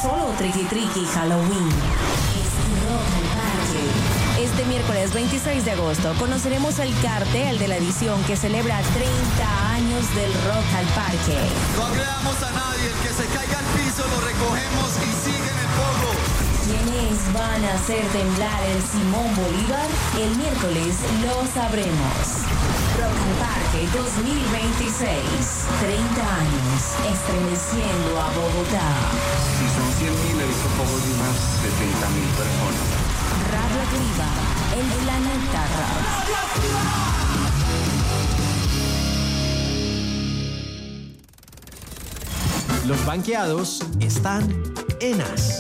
solo Triqui Triqui Halloween. Es Rock al Parque. Este miércoles 26 de agosto conoceremos el cartel de la edición que celebra 30 años del Rock al Parque. No agredamos a nadie, el que se caiga al piso lo recogemos y sigue en el pogo. ¿Quiénes van a hacer temblar el Simón Bolívar? El miércoles lo sabremos. Rock al Parque 2026. 30 años estremeciendo a Bogotá. Si son 100.000, he visto pocos de unas 70.000 personas. Radio Activa, el planeta Rock. Los banqueados están en As.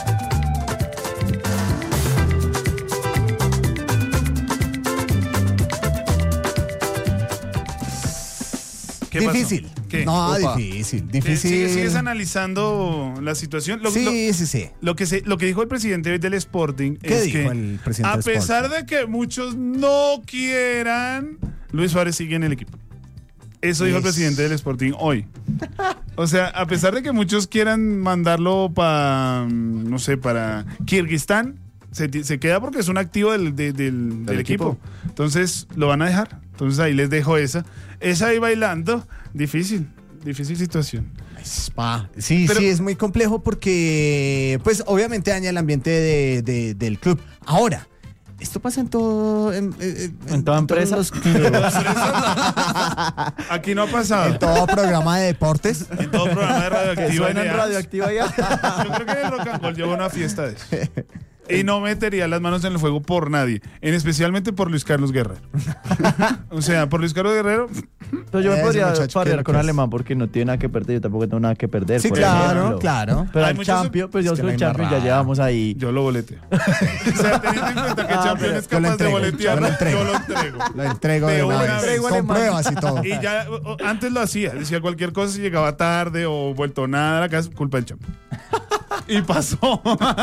Difícil. ¿Qué? No, Opa. difícil. ¿Sigues analizando la situación? Sí. Lo que dijo el presidente del Sporting ¿Qué es dijo que el presidente a del pesar Sporting? de que muchos no quieran, Luis Suárez sigue en el equipo. Eso dijo el presidente del Sporting hoy. O sea, a pesar de que muchos quieran mandarlo para, no sé, para Kirguistán, se queda porque es un activo del equipo. Entonces, lo van a dejar. Entonces, ahí les dejo esa. Esa ahí bailando, difícil situación. Sí, Pero- sí, es muy complejo porque, pues, obviamente daña el ambiente del club. Ahora, esto pasa en todo... En toda empresa. todos los clubes. Aquí no ha pasado. En todo programa de deportes. En todo programa de Radioactiva. Suena en NA. Radioactiva ya. Yo creo que en el Rock and Roll lleva una fiesta de eso. Y no metería las manos en el fuego por nadie, especialmente por Luis Carlos Guerrero. O sea, por Luis Carlos Guerrero. Pero yo me Ese podría muchacho, parear ¿qué con es? Alemán porque no tiene nada que perder. Yo tampoco tengo nada que perder. Sí, por claro, ejemplo. claro. Pero Hay al muchos- Champions, pues yo es que soy la el Champions, ya embarrada. llevamos ahí. Yo lo boleteo. O sea, teniendo en cuenta que Champions es yo lo capaz de entrego, boletear, yo lo entrego. yo lo entrego. Lo entrego De de una una vez. vez. Con pruebas y todo. Y ya antes lo hacía. Decía cualquier cosa, si llegaba tarde o vuelto nada a la casa, culpa del Champions. Y pasó.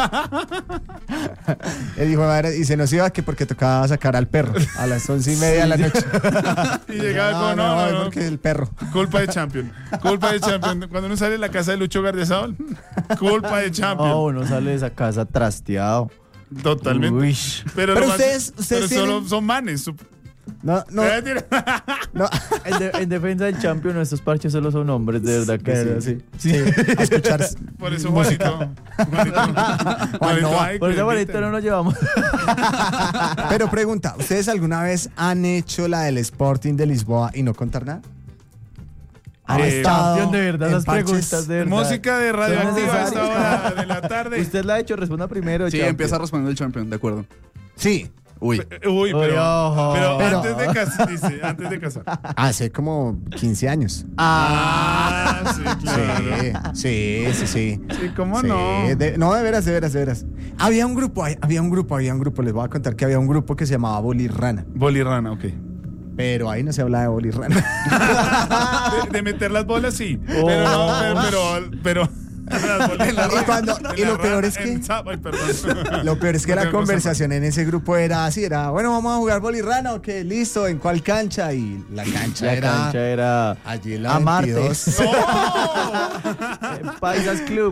Él dijo, madre, y se nos iba que porque tocaba sacar al perro a las 11:30 de la noche. Y llegaba como, no. porque el perro. Culpa de Champion. Culpa de Champion. Cuando uno sale de la casa de Lucho Gardiazabal, culpa de Champion. No, uno sale de esa casa trasteado. Totalmente. Uy. Pero Pero lo más- ustedes pero solo tienen- son manes. No, no, no. En defensa del Champions, estos parches solo son hombres, de verdad que Pero sí. sí, a escuchar. Por eso Juanito. Juanito, ay, Por que eso le bonito inviten. no nos llevamos. Pero pregunta, ¿ustedes alguna vez han hecho la del Sporting de Lisboa y no contar nada? ¿Han estado Champions, de verdad, en las parches? preguntas, de verdad. Música de Radioactiva a esta hora de la tarde. Usted la ha hecho, responda primero. Sí, Champions. empieza respondiendo el Champion, de acuerdo. Sí, Uy. Uy, pero Pero- antes de casar, dice, antes de casar. hace como 15 años. Ah, sí, claro. Sí. Sí, ¿cómo Sí, no? de veras. Había un grupo, les voy a contar que había un grupo que se llamaba Bolirrana, Bolirrana, ok. pero ahí no se hablaba de Bolirrana. De meter las bolas, sí. Pero no, pero las bolas en la Y rana, cuando- en y la lo peor rana, es que- en sapo, ay, perdón. Lo peor es que No la tengo conversación en ese grupo era así, era, bueno, vamos a jugar Bolirrana, ok, listo, ¿en cuál cancha? Y la cancha La era cancha era allí en la Amarte. 22. Paisas Club.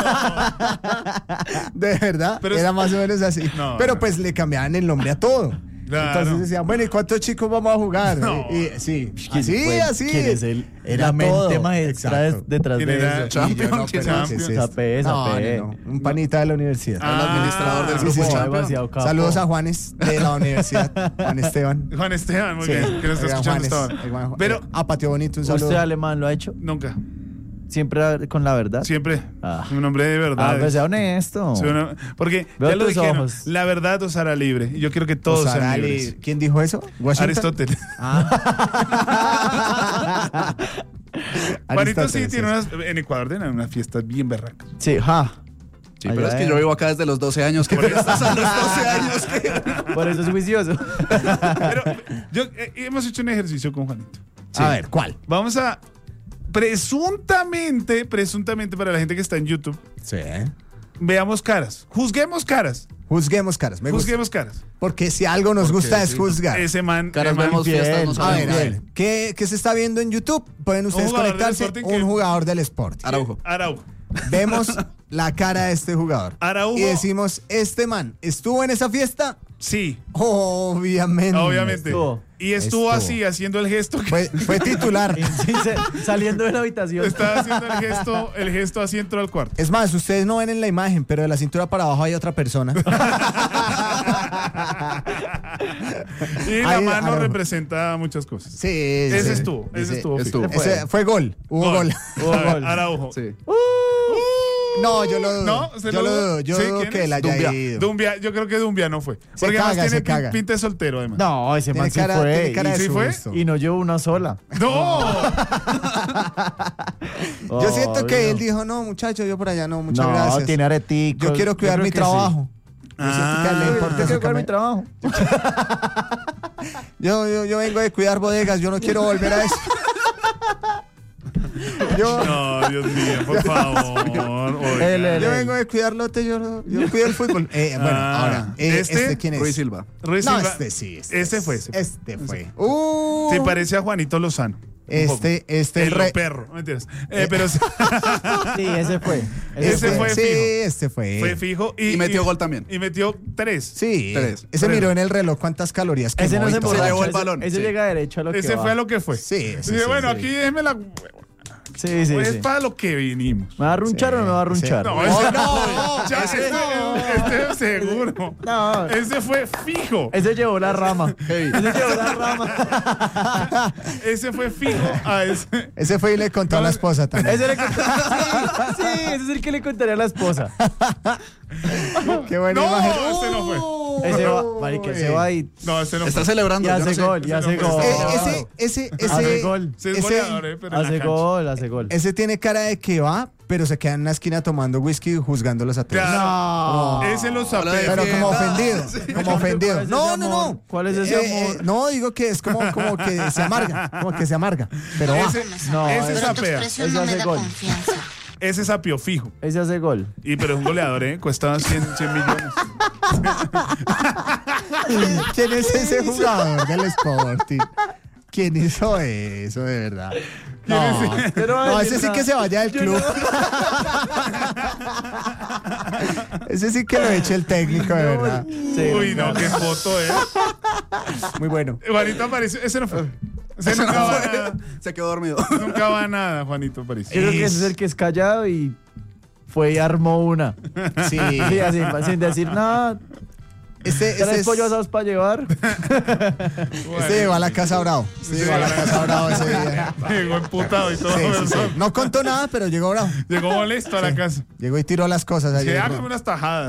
De verdad, Pero era más o menos así. No, pero no. pues le cambiaban el nombre a todo. Claro. Entonces decían, bueno, ¿y cuántos chicos vamos a jugar? No. Y sí, ¿Quién fue? así. ¿Quién es Era la mente todo. maestra Exacto. detrás ¿Quién de era? eso? Champion, Y yo, no, pero Champion. ¿qué es Sapé, esto? sapé. No, un panita de la universidad. El administrador del sí, grupo sí, sí. Champion. Demasiado capo. Saludos a Juanes de la universidad, Juan Esteban. Juan Esteban, muy Sí, bien, que nos está oiga, escuchando Juanes, hasta ahora. oiga, Pero a Patio Bonito, un saludo. ¿Usted alemán lo ha hecho? nunca, Siempre con la verdad. siempre. Ah. Un hombre de verdad. Pues sea honesto. Porque Veo ya lo tus dijeron, ojos. la verdad os hará libre. Y yo quiero que todos sean Osara libres. Ali- ¿Quién dijo eso? ¿Washington? Aristóteles. Juanito sí Aristóteles, tiene unas. En Ecuador tienen unas fiestas bien berracas. Sí, ja. Sí, pero es Allá que yo vivo acá desde los 12 años. ¿Qué fiestas a los 12 años? Por eso es juicioso. Pero hemos hecho un ejercicio con Juanito. A ver, ¿cuál? Vamos a. Presuntamente para la gente que está en YouTube, Sí. veamos caras. Juzguemos caras. Juzguemos caras. Me gusta. Juzguemos caras. Porque si algo nos gusta es juzgar. Ese man. Caras el man vemos, fiestas no A sabemos. ver. ¿Qué se está viendo en YouTube? Pueden ustedes jugador del conectarse. Sporting Un que- jugador del Sporting. Araujo. Araujo. vemos la cara de este jugador Araujo. y decimos, este man, ¿estuvo en esa fiesta? Sí, Obviamente. Estuvo. Y estuvo así, haciendo el gesto que Fue titular. Sí, saliendo de la habitación. estaba haciendo el gesto así entró al cuarto. Es más, ustedes no ven en la imagen, pero de la cintura para abajo hay otra persona. Y la Ahí, mano Araujo. representa muchas cosas. Sí, Ese estuvo fijo. Ese fue gol. Hubo gol. Hubo A ver, gol. Araujo. Sí. No, yo lo dudo. ¿No? ¿Usted Yo lo lo duda? dudo. Yo ¿Sí? dudo ¿Quién que es? él haya Dumbia. ido. Dumbia, yo creo que Dumbia no fue. Se Porque caga, además se tiene caga. pinta de soltero, además. No, ese man sí fue. Tiene cara ¿Y de sí fue? susto. Y no llevo una sola. ¡No! Yo siento que Obvio. él dijo, no, muchacho, yo por allá no, muchas No, gracias. tiene areticos. Yo quiero cuidar creo mi que trabajo. Yo siento que a él le Ah, importa Sí. Yo ese quiero cuidar mi cambio. trabajo. Yo vengo de cuidar bodegas, yo no quiero volver a eso. Yo, No, Dios mío, por favor. oiga. yo vengo de cuidar lote, yo cuido el fútbol. Bueno, Ah, ahora, ¿este? ¿quién es? Ruiz Silva. Ruiz No, Silva. este sí. Este fue. Este fue. Sí, parece a Juanito Lozano. Un poco. Este el re- perro, no mentiras. Pero Sí, ese fue. ese fue sí, fijo. este fue. Fue fijo. Y metió gol también. Y metió 3. Sí, 3. ese miró en el reloj cuántas calorías quemó Ese no y se todo. Se emborracha, llevó el ese- balón, Ese sí. llega derecho a lo que Ese va. fue a lo que fue. Sí, ese Dije, sí, bueno, sí. aquí déjeme la. Sí, sí, Es sí. para lo que vinimos. ¿Me va a runchar o no me va a runchar? No, No, ese no, ya, ese este seguro. No. Ese fue fijo. Ese llevó la rama. Hey. Ese llevó la rama. Ese fue fijo a ese. Ese fue y le contó a la esposa también. Ese le sí, ese es el que le contaría a la esposa. Qué buena No, imagen. ese no fue. Ese va, marica, ese va y No, ese no Está fue. celebrando. y yo no hace sé. gol, y hace gol. Ese Hace gol. Sí, es ese- goleador, pero en la Hace cancha. gol, hace gol. ese tiene cara de que va, pero se queda en una esquina tomando whisky y juzgándolos a todos. Claro. Ese lo Hola, sapea. Pero como ofendido, Sí. como ofendido. ¿Cuál es No, ese no, amor? no. ¿Cuál es ese amor? No, digo que es como que se amarga, como que se amarga. Pero va. Ese, No, ese ese- sapea. Ese hace gol. Ese sapió fijo. Ese hace gol. Y pero es un goleador, ¿eh? Cuesta 100 millones. ¿Quién es ese jugador del Sporting? ¿Quién hizo eso, de verdad? No, Pero no, ese sí que se vaya del club. Ese sí que lo eche el técnico, de verdad. Sí, Uy, no, qué foto, ¿eh? Muy bueno. Juanito apareció. Ese no fue. Ese Ese no nunca va a fue. nada. Se quedó dormido. Nunca va a nada, Juanito apareció. Yo creo que ese es el que es callado y fue y armó una. Sí. Sí, así, sin decir nada. Este ¿Tres pollos asados para llevar? llegó a la Casa Bravo. Este llegó a la Casa Bravo ese día. Llegó emputado y todo. Sí, sí, sí. No contó nada, pero llegó bravo. Llegó molesto a la casa. Llegó y tiró las cosas. Que Ayer. hágame unas tajadas.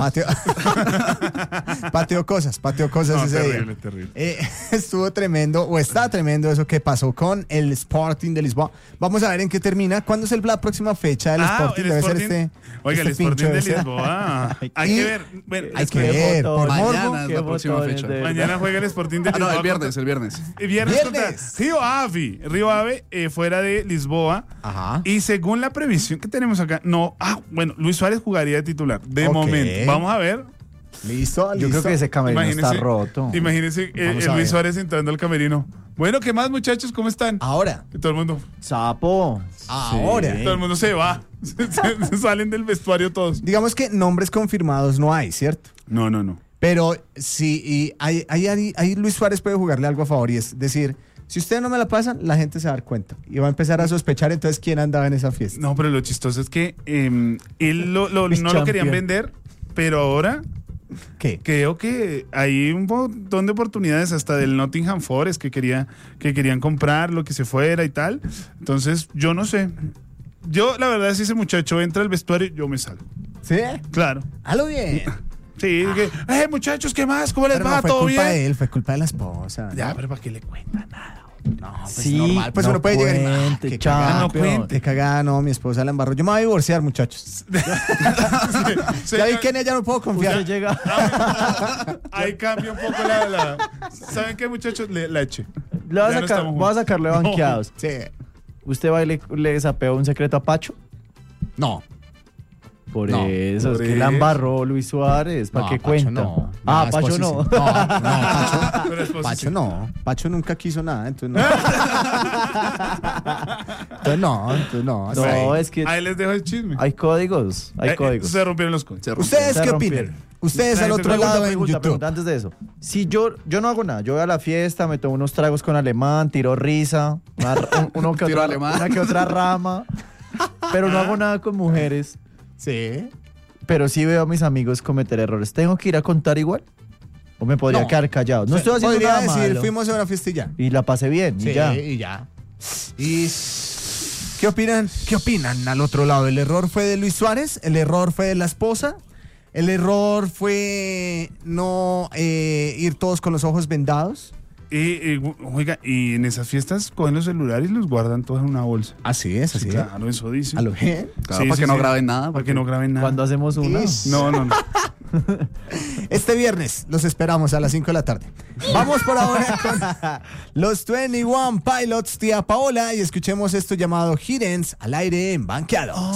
Pateó cosas No, ese terrible, día. terrible. Estuvo tremendo, o está tremendo eso que pasó con el Sporting de Lisboa. Vamos a ver en qué termina. ¿Cuándo es la próxima fecha del Sporting? el Debe Sporting. ser Oiga, el este Sporting pincho de debe ser. Lisboa. Hay Y- que ver. Bueno, Hay que Qué ver. botón. por Mañana morbo. es Qué la próxima botones, fecha. de verdad. mañana juega el Sporting de Ah, Lisboa. no, el viernes. Viernes Viernes. contra Río Ave. Río Ave fuera de Lisboa. Ajá. Y según la previsión que tenemos acá, no. Bueno, Luis Suárez jugaría de titular. De Ok. momento. Vamos a ver. Listo, Yo creo que ese camerino está roto. Imagínense Vamos el a Luis ver. Suárez entrando al camerino. Bueno, ¿qué más, muchachos? ¿Cómo están? Ahora. Y todo el mundo, Sapo. Ahora. todo el mundo se va. Se salen del vestuario todos. Digamos que nombres confirmados no hay, ¿cierto? No, no, no. Pero sí, y ahí Luis Suárez puede jugarle algo a favor y es decir, si ustedes no me la pasan, la gente se va a dar cuenta y va a empezar a sospechar entonces quién andaba en esa fiesta. No, pero lo chistoso es que él no lo Champion. querían vender, pero ahora ¿Qué? creo que hay un montón de oportunidades hasta del Nottingham Forest que querían comprar lo que se fuera y tal. Entonces, yo no sé. Yo, la verdad, si ese muchacho entra al vestuario, yo me salgo. ¿Sí? Claro. Halo bien. Sí, muchachos, ¿qué más? ¿Cómo les Pero va? no fue ¿Todo culpa bien? de él, fue culpa de la esposa. ¿no? Ya, pero ¿para qué le cuenta nada? No, pues Sí, normal. Pues no uno puede llegar y cuente, qué champion. cagada, No cuente. qué cagada, no, mi esposa la embarró. Yo me voy a divorciar, muchachos. Ya vi que en ella no puedo Usted confiar. llega. Ahí cambia un poco la... ¿Saben qué, muchachos? La eche. Le voy Ya a no sacar, estamos voy a juntos. sacarle banqueados. Sí. ¿Usted va y le sapea un secreto a Pacho? No. Por No, eso, por es que la eso. embarró Luis Suárez. ¿Para No, qué Pacho cuenta? no. Ah, No, Pacho es no. posición. Pacho. Pero es Pacho posición. no. Pacho nunca quiso nada, entonces no. Entonces no. No, es que Ahí les dejo el chisme. hay códigos. Hay códigos. Se rompieron los códigos. Se rompió. ¿Ustedes Se qué rompieron. opinan? Ustedes La al gente otro lado en YouTube. Pregunta, antes de eso. Si yo no hago nada, yo voy a la fiesta, me tomo unos tragos con alemán, tiro risa, uno que Tiro otra, alemán. una que otra rama, pero no hago nada con mujeres, Sí. pero sí veo a mis amigos cometer errores. ¿Tengo que ir a contar igual? ¿O me podría No. quedar callado? No estoy haciendo Podría nada decir, malo. fuimos a una fiesta y ya. Y la pasé bien, Sí, y ya. y ya. ¿Y qué opinan? ¿Qué opinan al otro lado? ¿El error fue de Luis Suárez? ¿El error fue de la esposa? ¿El error fue no ir todos con los ojos vendados? Oiga, y en esas fiestas cogen los celulares y los guardan todos en una bolsa. Así es, así es. Claro, eso dice. A lo bien. Claro, Sí, para sí, que no sí. graben nada. Para que no graben nada. Cuando hacemos una. No. Este viernes los esperamos a las 5 de la tarde. Vamos por ahora con los 21 Pilots, tía Paola, y escuchemos esto llamado Hidden al aire en Banqueados.